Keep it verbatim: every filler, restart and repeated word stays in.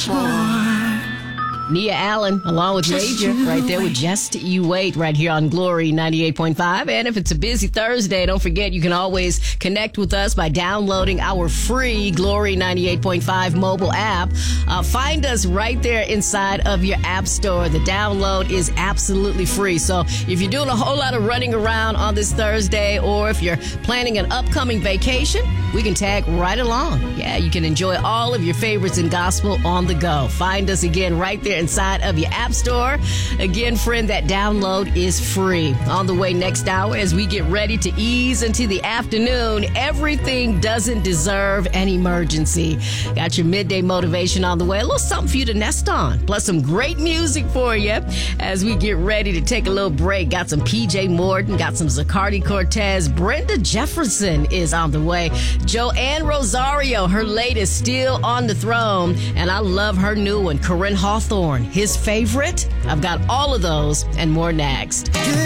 Nia Allen, along with Major, right there with Just You Wait, right here on Glory ninety-eight point five. And if it's a busy Thursday, don't forget you can always connect with us by downloading our free Glory ninety-eight point five mobile app. Uh, find us right there inside of your app store. The download is absolutely free. So if you're doing a whole lot of running around on this Thursday, or if you're planning an upcoming vacation, we can tag right along. Yeah, you can enjoy all of your favorites in gospel on the go. Find us again right there inside of your app store. Again, friend, that download is free. On the way next hour, as we get ready to ease into the afternoon, everything doesn't deserve an emergency. Got your midday motivation on the way. A little something for you to nest on. Plus some great music for you as we get ready to take a little break. Got some P J Morton, got some Zacardi Cortez. Brenda Jefferson is on the way. Joanne Rosario, her latest, still on the throne. And I love her new one, Corinne Hawthorne. His favorite? I've got all of those and more next.